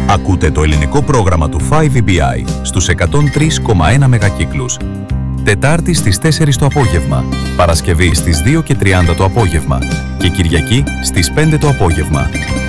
Ακούτε το ελληνικό πρόγραμμα του 5EBI στους 103,1 μεγακύκλους. Τετάρτη στις 4 το απόγευμα, Παρασκευή στις 2:30 το απόγευμα και Κυριακή στις 5 το απόγευμα.